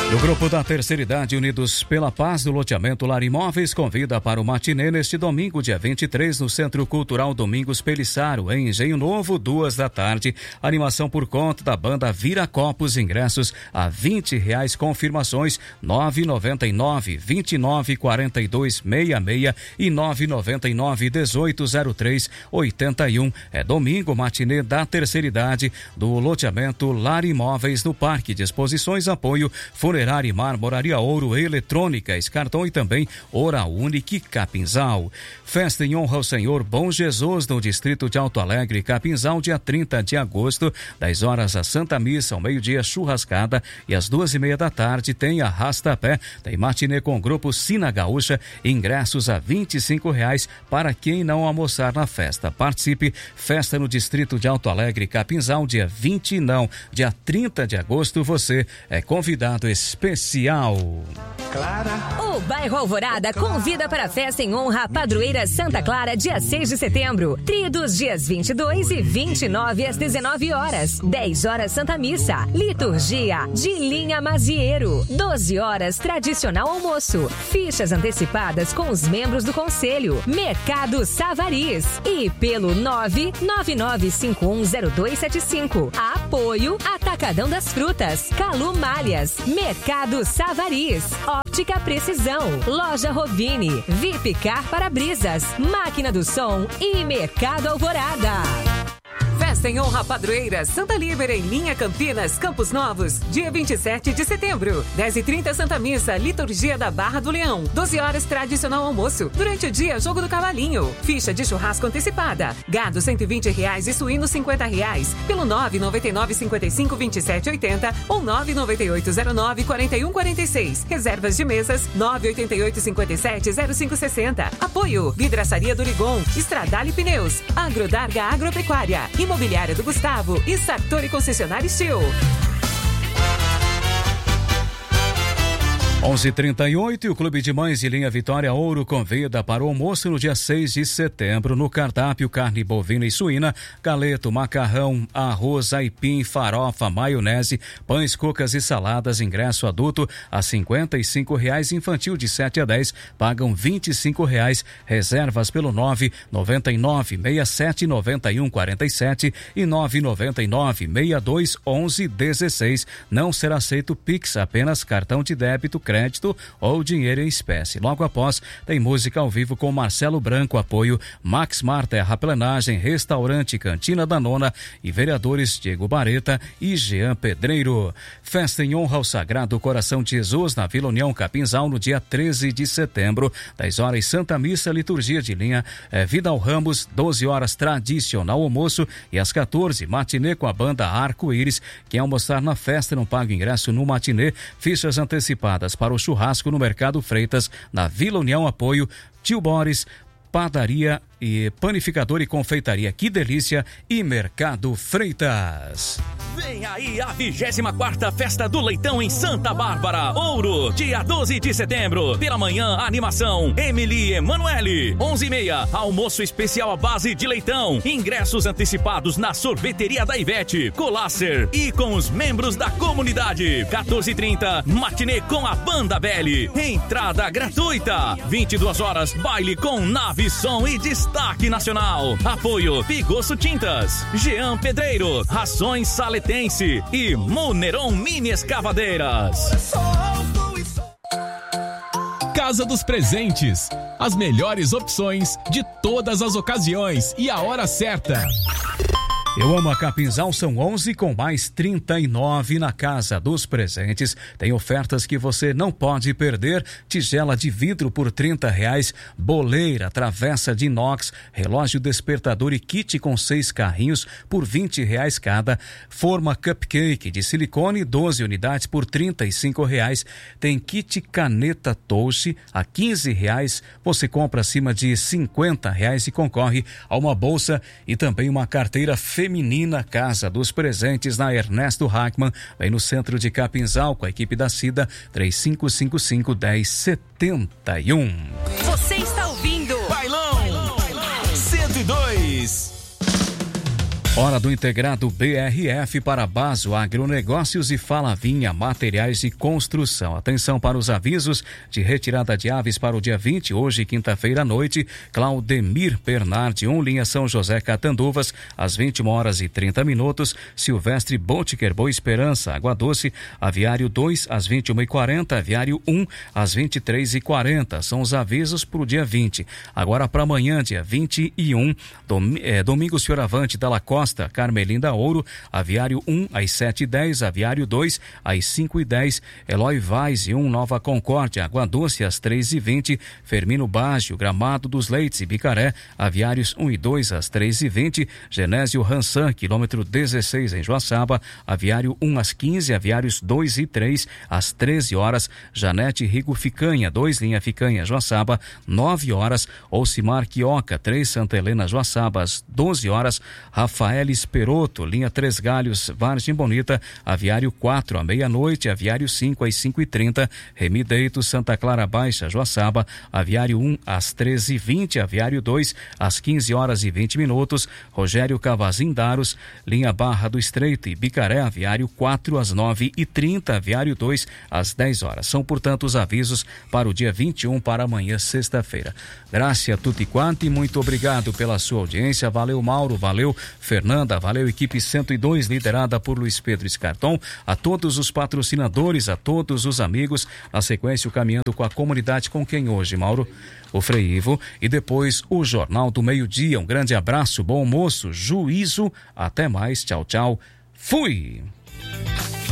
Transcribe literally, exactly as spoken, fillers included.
O grupo da Terceira Idade Unidos pela Paz do loteamento Lar Imóveis convida para o matinê neste domingo, dia vinte e três, no Centro Cultural Domingos Pelissaro, em Engenho Novo, duas da tarde. Animação por conta da banda Viracopos, ingressos a vinte reais, confirmações nove nove nove, vinte e nove, quarenta e dois, sessenta e seis e nove nove nove, dezoito zero três, oitenta e um. É domingo, matinê da Terceira Idade do loteamento Lar Imóveis, no Parque de Exposições, apoio Funerária e Marmoraria Ouro, Eletrônicas, Cartão e também Hora Única Capinzal. Festa em honra ao Senhor Bom Jesus no distrito de Alto Alegre, Capinzal, dia trinta de agosto, dez horas a Santa Missa, ao meio-dia churrascada e às duas e meia da tarde tem arrasta-pé, tem matinê com o grupo Sina Gaúcha, ingressos a vinte e cinco reais para quem não almoçar na festa. Participe, festa no distrito de Alto Alegre, Capinzal, dia vinte não, dia trinta de agosto, você é convidado especial. Clara. O bairro Alvorada convida para a festa em honra à padroeira Santa Clara, dia seis de setembro. Tríduos, dias vinte e dois e vinte e nove às dezenove horas. dez horas Santa Missa. Liturgia de Linha Mazieiro. doze horas tradicional almoço. Fichas antecipadas com os membros do conselho. Mercado Savariz. E pelo nove nove nove cinco um zero dois sete cinco. Apoio Atacadão das Frutas. Calu Malhas. Mercado Savariz. Óptica Precisão. Loja Rovini. V I P Car Para-Brisas. Máquina do Som e Mercado Alvorada. Festa em honra à padroeira Santa Líbera em Linha Campinas, Campos Novos, dia vinte e sete de setembro, dez e trinta Santa Missa, liturgia da Barra do Leão, doze horas tradicional almoço, durante o dia jogo do cavalinho, ficha de churrasco antecipada, gado cento e vinte reais e suíno cinquenta reais, pelo nove nove nove cinco cinco vinte e sete oitenta ou nove nove oito zero nove quatro um quatro seis, reservas de mesas nove oito oito cinco sete zero cinco seis zero, apoio Vidraçaria do Ligon, Estradale Pneus, Agrodarga Agropecuária, Imobiliária do Gustavo e Sartori Concessionário Steel. onze e trinta e oito e o Clube de Mães de Linha Vitória Ouro convida para o almoço no dia seis de setembro. No cardápio, carne bovina e suína, galeto, macarrão, arroz, aipim, farofa, maionese, pães, cucas e saladas. Ingresso adulto a cinquenta e cinco reais, infantil de sete a dez pagam vinte e cinco reais. Reservas pelo nove nove nove seis sete nove um quatro sete e nove nove nove seis dois onze dezesseis. Não será aceito Pix, apenas cartão de débito, crédito ou dinheiro em espécie. Logo após, tem música ao vivo com Marcelo Branco, apoio Max Mar Terraplanagem, Restaurante Cantina da Nona e vereadores Diego Bareta e Jean Pedreiro. Festa em honra ao Sagrado Coração de Jesus na Vila União Capinzal no dia treze de setembro, dez horas Santa Missa, liturgia de linha é, Vidal Ramos, doze horas tradicional almoço e às quatorze matinê com a banda Arco-Íris. Quem almoçar na festa não paga ingresso no matinê. Fichas antecipadas para o churrasco no Mercado Freitas, na Vila União, apoio Tio Boris, Padaria e Panificador e Confeitaria Que Delícia e Mercado Freitas. Vem aí a vigésima quarta Festa do Leitão em Santa Bárbara, Ouro, dia doze de setembro. Pela manhã, animação Emily Emanuele, onze e meia, almoço especial à base de leitão. Ingressos antecipados na sorveteria da Ivete, Colasser e com os membros da comunidade. quatorze e trinta, matinê com a Banda Belly. Entrada gratuita. vinte e duas horas, baile com nave, som e destaque nacional. Apoio Pigosso Tintas, Jean Pedreiro, Rações Saletense e Moneron Mini Escavadeiras. Casa dos Presentes, as melhores opções de todas as ocasiões e a hora certa. Eu amo a Capinzal, são onze com mais trinta e nove na Casa dos Presentes. Tem ofertas que você não pode perder. Tigela de vidro por trinta reais, boleira, travessa de inox, relógio despertador e kit com seis carrinhos por vinte reais cada. Forma cupcake de silicone, doze unidades por trinta e cinco reais. Tem kit caneta touch a quinze reais. Você compra acima de cinquenta reais e concorre a uma bolsa e também uma carteira feminina. Menina Casa dos Presentes na Ernesto Hackman, vem no centro de Capinzal com a equipe da Cida três cinco cinco cinco, um zero sete um. Você está ouvindo Bailão, Bailão. cento e dois. Hora do integrado B R F para Baso Agronegócios e Falavinha Materiais de Construção. Atenção para os avisos de retirada de aves para o dia vinte, hoje, quinta-feira à noite. Claudemir Bernardi, um, linha São José Catanduvas, às vinte e uma horas e trinta minutos. Silvestre Botiquer, Boa Esperança, Água Doce, Aviário dois, às vinte e uma e quarenta, Aviário um, às vinte e três e quarenta. São os avisos para o dia vinte. Agora para amanhã, dia vinte e um, dom, é, Domingos Fioravante, Dalla Costa, Carmelinda Ouro, Aviário um, às sete e dez, Aviário dois, às cinco e dez, Eloy Vaz e um, Nova Concórdia, Água Doce, às três e vinte, Firmino Baggio, Gramado dos Leites e Bicaré, Aviários um e dois, às três e vinte, Genésio Ransan, quilômetro dezesseis, em Joaçaba, Aviário um, às quinze, Aviários dois e três, às treze horas, Janete Rigo Ficanha, dois, linha Ficanha, Joaçaba, nove horas, Ocimar Quioca, três, Santa Helena, Joaçaba, às doze horas, Rafael Esperoto, linha Três Galhos, Vargem Bonita, Aviário quatro, à meia-noite, Aviário cinco, às cinco e trinta, Remi Deito, Santa Clara Baixa, Joaçaba, Aviário um, às treze e vinte, Aviário dois, às quinze horas e vinte minutos, Rogério Cavazindaros, linha Barra do Estreito e Bicaré, Aviário quatro, às nove e trinta, Aviário dois, às dez horas. São, portanto, os avisos para o dia vinte e um, para amanhã, sexta-feira. Grazie a tutti quanti, muito obrigado pela sua audiência, valeu Mauro, valeu Fernanda, valeu equipe cento e dois, liderada por Luiz Pedro Escarton, a todos os patrocinadores, a todos os amigos, na sequência o Caminhando com a Comunidade, com quem hoje, Mauro? O Frei Ivo, e depois o Jornal do Meio-Dia. Um grande abraço, bom almoço, juízo, até mais, tchau, tchau, fui!